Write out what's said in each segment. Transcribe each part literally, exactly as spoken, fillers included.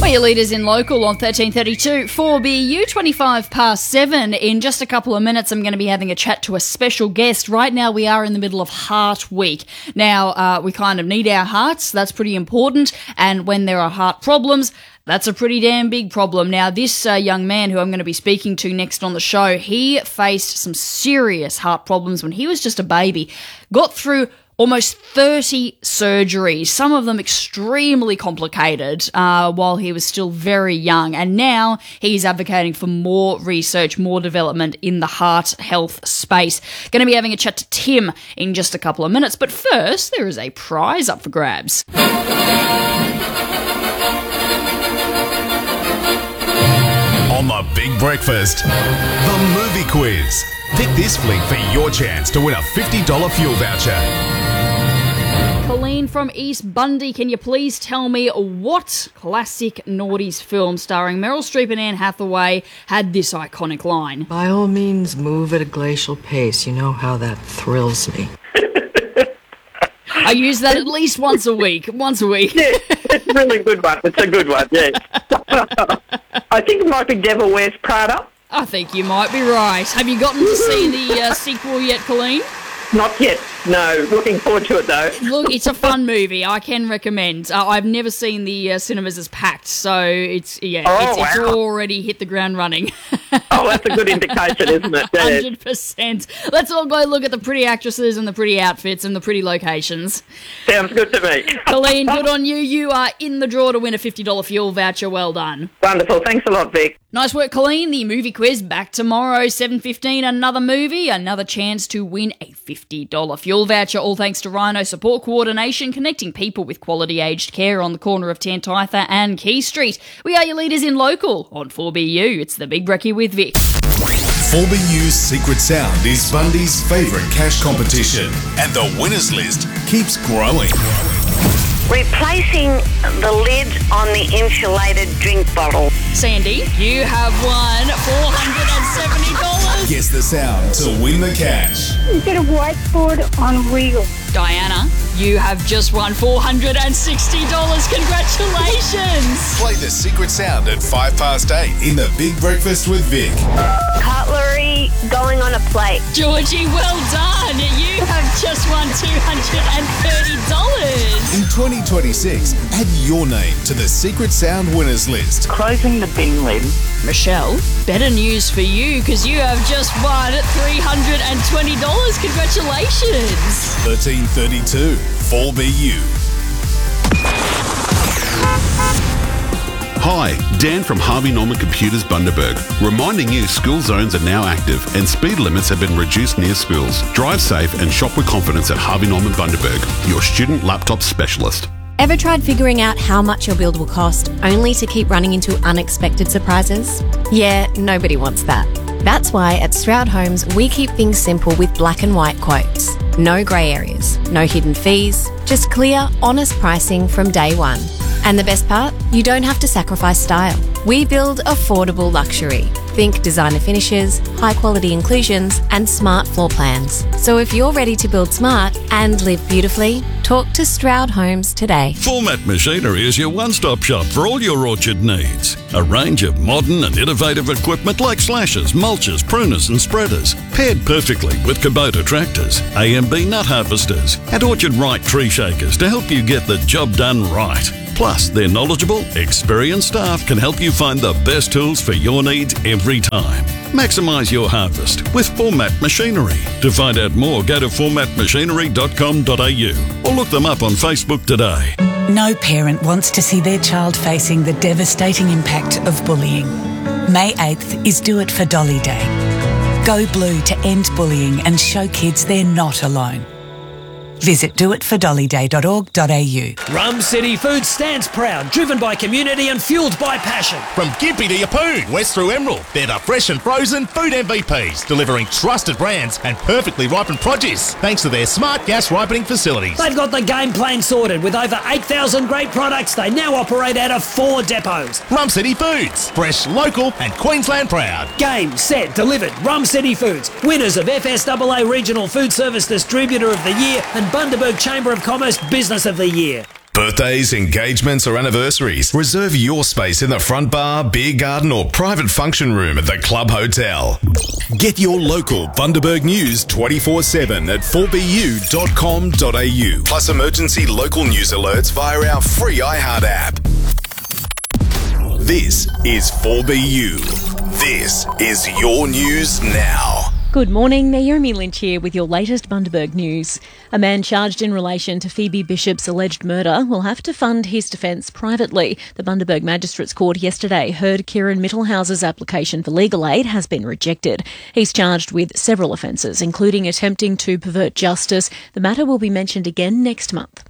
Your leaders in local on thirteen thirty-two four B U, twenty-five past seven. In just a couple of minutes, I'm going to be having a chat to a special guest. Right now, we are in the middle of Heart Week. Now, uh, we kind of need our hearts. That's pretty important. And when there are heart problems, that's a pretty damn big problem. Now, this uh, young man who I'm going to be speaking to next on the show, he faced some serious heart problems when he was just a baby. Got through almost thirty surgeries, some of them extremely complicated, uh, while he was still very young. And now he's advocating for more research, more development in the heart health space. Going to be having a chat to Tim in just a couple of minutes. But first, there is a prize up for grabs. On the Big Breakfast, the movie quiz. Pick this flick for your chance to win a fifty dollars fuel voucher. Colleen from East Bundy, can you please tell me what classic noughties film starring Meryl Streep and Anne Hathaway had this iconic line? By all means, move at a glacial pace. You know how that thrills me. I use that at least once a week. Once a week. Yeah, it's a really good one. It's a good one, yeah. I think it might be Devil Wears Prada. I think you might be right. Have you gotten to see the uh, sequel yet, Colleen? Not yet, no. Looking forward to it, though. Look, it's a fun movie. I can recommend. Uh, I've never seen the uh, cinemas as packed, so it's yeah, oh, it's, it's wow. already hit the ground running. Oh, that's a good indication, isn't it? Yeah. one hundred percent. Let's all go look at the pretty actresses and the pretty outfits and the pretty locations. Sounds good to me. Colleen, good on you. You are in the draw to win a fifty dollars fuel voucher. Well done. Wonderful. Thanks a lot, Vic. Nice work, Colleen. The movie quiz back tomorrow, seven fifteen. Another movie, another chance to win a fifty dollars fuel voucher. All thanks to Rhino Support Coordination, connecting people with quality aged care on the corner of Tantitha and Key Street. We are your leaders in local on four B U. It's the Big Brekkie with Vic. four B U's Secret Sound is Bundy's favourite cash competition, and the winners list keeps growing. Replacing the lid on the insulated drink bottle. Sandy, you have won four hundred seventy dollars. Guess the sound to win the cash. Get a whiteboard on wheels. Diana, you have just won four hundred sixty dollars. Congratulations. Play the Secret Sound at five past eight in the Big Breakfast with Vic. Cutlery going on a plate. Georgie, well done. You have just won two hundred thirty dollars. In twenty twenty-six, add your name to the Secret Sound winners list. Closing the bin lid. Michelle, better news for you because you have just won three hundred twenty dollars. Congratulations. thirteen thirty-two four B U. Hi, Dan from Harvey Norman Computers Bundaberg, reminding you school zones are now active and speed limits have been reduced near schools. Drive safe and shop with confidence at Harvey Norman Bundaberg, your student laptop specialist. Ever tried figuring out how much your build will cost only to keep running into unexpected surprises? Yeah, nobody wants that. That's why at Stroud Homes we keep things simple with black and white quotes. No grey areas, no hidden fees, just clear, honest pricing from day one. And the best part? You don't have to sacrifice style. We build affordable luxury. Think designer finishes, high quality inclusions, and smart floor plans. So if you're ready to build smart and live beautifully, talk to Stroud Homes today. Format Machinery is your one-stop shop for all your orchard needs. A range of modern and innovative equipment like slashers, mulchers, pruners and spreaders, paired perfectly with Kubota tractors, A M B nut harvesters and Orchard Right tree shakers to help you get the job done right. Plus, their knowledgeable, experienced staff can help you find the best tools for your needs every time. Maximise your harvest with Format Machinery. To find out more, go to format machinery dot com dot a u or look them up on Facebook today. No parent wants to see their child facing the devastating impact of bullying. May eighth is Do It for Dolly Day. Go blue to end bullying and show kids they're not alone. Visit do it for dolly day dot org dot a u. Rum City Foods stands proud, driven by community and fuelled by passion. From Gympie to Yeppoon, west through Emerald, they're the fresh and frozen food M V Ps, delivering trusted brands and perfectly ripened produce, thanks to their smart gas ripening facilities. They've got the game plan sorted. With over eight thousand great products, they now operate out of four depots. Rum City Foods, fresh, local and Queensland proud. Game, set, delivered. Rum City Foods, winners of F S A A Regional Food Service Distributor of the Year and Bundaberg Chamber of Commerce Business of the Year. Birthdays, engagements or anniversaries, reserve your space in the front bar, beer garden or private function room at the Club Hotel. Get your local Bundaberg news twenty-four seven at four b u dot com dot a u. Plus emergency local news alerts via our free iHeart app. This is four B U. This is your news now. Good morning, Naomi Lynch here with your latest Bundaberg news. A man charged in relation to Phoebe Bishop's alleged murder will have to fund his defence privately. The Bundaberg Magistrates Court yesterday heard Kieran Mittelhauser's application for legal aid has been rejected. He's charged with several offences, including attempting to pervert justice. The matter will be mentioned again next month.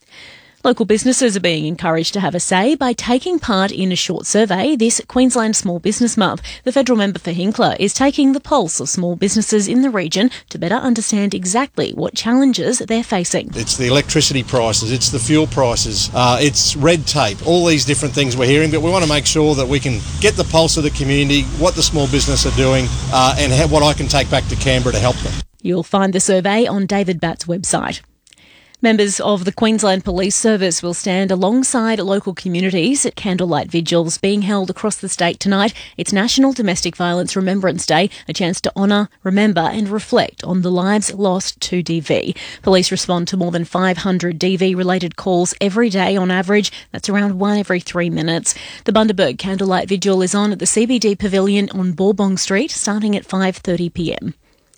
Local businesses are being encouraged to have a say by taking part in a short survey this Queensland Small Business Month. The federal member for Hinkler is taking the pulse of small businesses in the region to better understand exactly what challenges they're facing. It's the electricity prices, it's the fuel prices, uh, it's red tape, all these different things we're hearing, but we want to make sure that we can get the pulse of the community, what the small business are doing, uh, and have what I can take back to Canberra to help them. You'll find the survey on David Batt's website. Members of the Queensland Police Service will stand alongside local communities at candlelight vigils being held across the state tonight. It's National Domestic Violence Remembrance Day, a chance to honour, remember and reflect on the lives lost to D V. Police respond to more than five hundred D V-related calls every day on average. That's around one every three minutes. The Bundaberg Candlelight Vigil is on at the C B D Pavilion on Bourbon Street, starting at five thirty p m.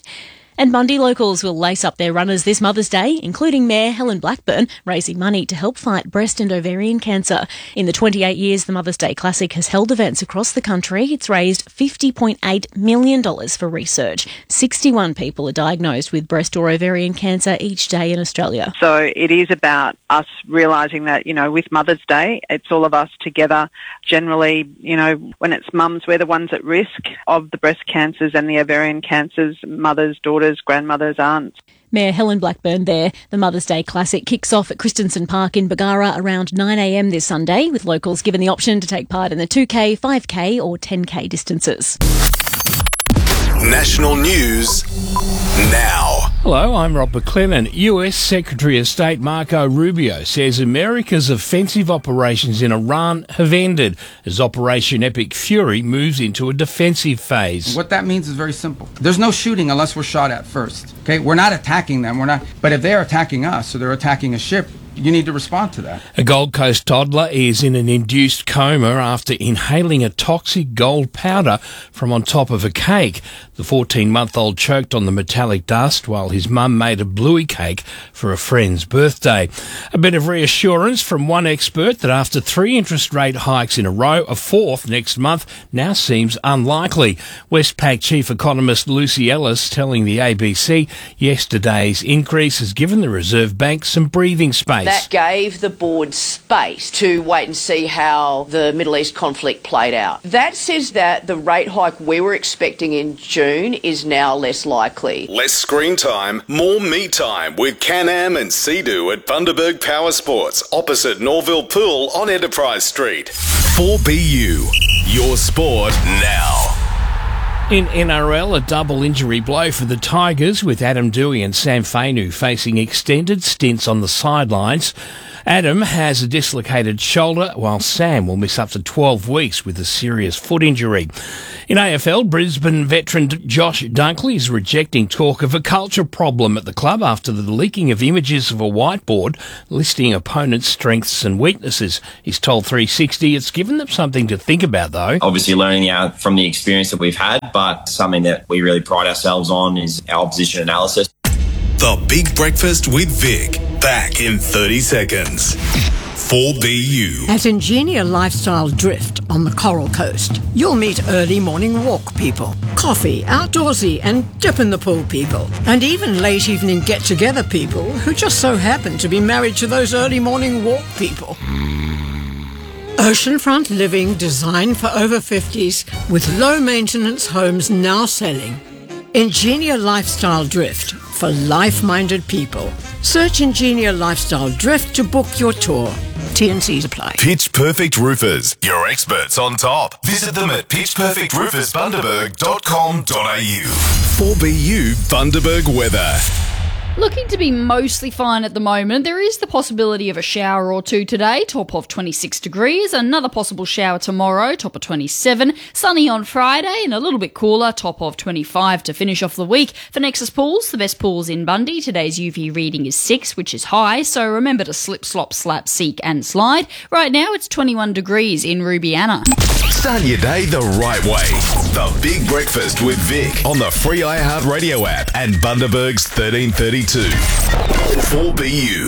And Bundy locals will lace up their runners this Mother's Day, including Mayor Helen Blackburn, raising money to help fight breast and ovarian cancer. In the twenty-eight years the Mother's Day Classic has held events across the country, it's raised fifty point eight million dollars for research. sixty-one people are diagnosed with breast or ovarian cancer each day in Australia. So it is about us realising that, you know, with Mother's Day, it's all of us together. Generally, you know, when it's mums, we're the ones at risk of the breast cancers and the ovarian cancers, mothers, daughters, grandmothers, aunts. Mayor Helen Blackburn there. The Mother's Day Classic kicks off at Christensen Park in Bargara around nine a m this Sunday, with locals given the option to take part in the two K, five K or ten K distances. National news now. Hello, I'm Rob McLennan. U S Secretary of State Marco Rubio says America's offensive operations in Iran have ended as Operation Epic Fury moves into a defensive phase. What that means is very simple. There's no shooting unless we're shot at first. Okay, we're not attacking them. We're not. But if they're attacking us, or they're attacking a ship, you need to respond to that. A Gold Coast toddler is in an induced coma after inhaling a toxic gold powder from on top of a cake. The fourteen-month-old choked on the metallic dust while his mum made a bluey cake for a friend's birthday. A bit of reassurance from one expert that after three interest rate hikes in a row, a fourth next month now seems unlikely. Westpac chief economist Lucy Ellis telling the A B C yesterday's increase has given the Reserve Bank some breathing space. That gave the board space to wait and see how the Middle East conflict played out. That says that the rate hike we were expecting in June is now less likely. Less screen time, more me time with Can-Am and Sea-Doo at Bundaberg Power Sports, opposite Norville Pool on Enterprise Street. four B U, your sport now. In N R L, a double injury blow for the Tigers, with Adam Dewey and Sam Fainu facing extended stints on the sidelines. Adam has a dislocated shoulder, while Sam will miss up to twelve weeks with a serious foot injury. In A F L, Brisbane veteran Josh Dunkley is rejecting talk of a culture problem at the club after the leaking of images of a whiteboard listing opponents' strengths and weaknesses. He's told three sixty it's given them something to think about, though. Obviously learning out from the experience that we've had, but something that we really pride ourselves on is our opposition analysis. The Big Breakfast with Vic, back in thirty seconds. four B U. At Ingenia Lifestyle Drift on the Coral Coast, you'll meet early morning walk people, coffee, outdoorsy and dip in the pool people, and even late evening get-together people who just so happen to be married to those early morning walk people. Oceanfront living designed for over fifties with low-maintenance homes now selling. Ingenia Lifestyle Drift for life-minded people. Search Ingenia Lifestyle Drift to book your tour. T and C's apply. Pitch Perfect Roofers, your experts on top. Visit them at pitch perfect roofers bundaberg dot com dot a u. four B U Bundaberg weather. Looking to be mostly fine at the moment. There is the possibility of a shower or two today, top of twenty-six degrees. Another possible shower tomorrow, top of twenty-seven. Sunny on Friday and a little bit cooler, top of twenty-five to finish off the week. For Nexus Pools, the best pools in Bundy, today's U V reading is six, which is high, so remember to slip, slop, slap, seek and slide. Right now it's twenty-one degrees in Rubiana. Start your day the right way. The Big Breakfast with Vic on the free iHeartRadio app and Bundaberg's thirteen thirty-two. four B U.